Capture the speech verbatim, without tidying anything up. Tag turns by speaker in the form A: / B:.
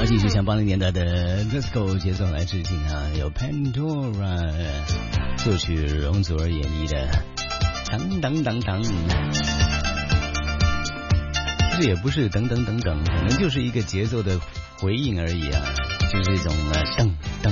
A: 好，继续向八零年代的 disco 节奏来致敬啊，有 Pandora 作曲容祖儿演绎的当当当当，其实也不是等等等等，可能就是一个节奏的回应而已啊，就是这种呃噔噔